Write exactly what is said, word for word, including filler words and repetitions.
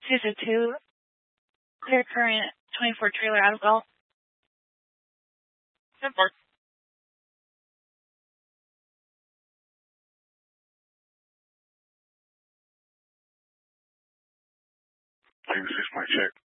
Susan two, clear current, twenty-four trailer out of golf. ten four. This is my check.